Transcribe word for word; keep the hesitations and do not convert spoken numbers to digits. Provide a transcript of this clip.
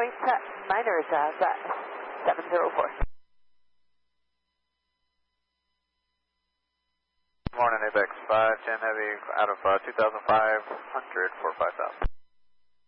point miners, uh, seven zero four. Morning, Apex five ten Heavy out of uh, two thousand five hundred for five thousand.